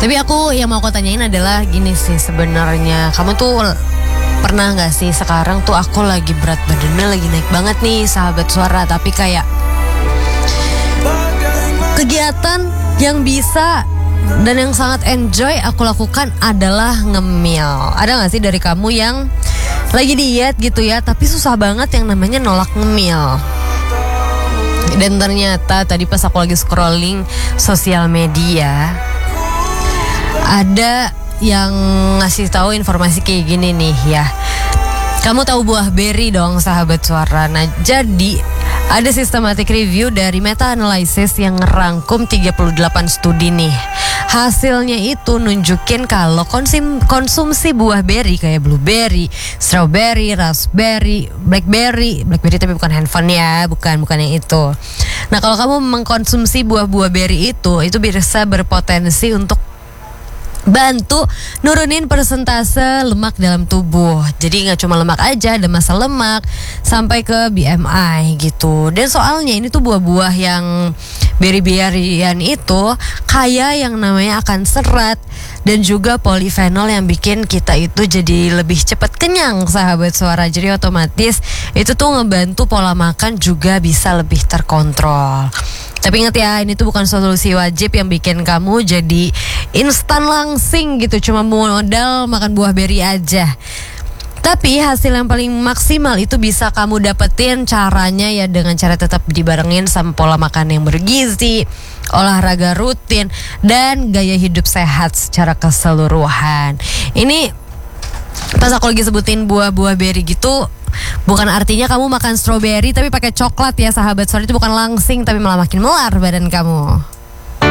Tapi aku yang mau aku tanyain adalah gini sih sebenarnya, kamu tuh pernah nggak sih sekarang tuh aku lagi berat badannya lagi naik banget nih sahabat suara, tapi kayak kegiatan yang bisa dan yang sangat enjoy aku lakukan adalah ngemil. Ada gak sih dari kamu yang lagi diet gitu ya, tapi susah banget yang namanya nolak ngemil? Dan ternyata tadi pas aku lagi scrolling sosial media, ada yang ngasih tahu informasi kayak gini nih ya. Kamu tahu buah beri dong sahabat suara. Nah jadi ada systematic review dari meta-analysis yang ngerangkum 38 studi nih. Hasilnya itu nunjukin kalau konsumsi buah beri kayak blueberry, strawberry, raspberry, blackberry tapi bukan handphone ya, bukan yang itu. Nah kalau kamu mengkonsumsi buah-buah beri itu bisa berpotensi untuk bantu nurunin persentase lemak dalam tubuh. Jadi gak cuma lemak aja, ada massa lemak sampai ke BMI gitu. Dan soalnya ini tuh buah-buah yang beri-berian itu kaya yang namanya akan serat dan juga polifenol yang bikin kita itu jadi lebih cepat kenyang sahabat suara. Jadi otomatis itu tuh ngebantu pola makan juga bisa lebih terkontrol. Tapi ingat ya, ini tuh bukan solusi wajib yang bikin kamu jadi instan langsing gitu, cuma modal makan buah beri aja. Tapi hasil yang paling maksimal itu bisa kamu dapetin caranya ya dengan cara tetap dibarengin sama pola makan yang bergizi, olahraga rutin, dan gaya hidup sehat secara keseluruhan. Ini pas aku lagi sebutin buah-buah beri gitu, bukan artinya kamu makan stroberi tapi pakai coklat ya sahabat. Soalnya itu bukan langsing, tapi malah makin melar badan kamu.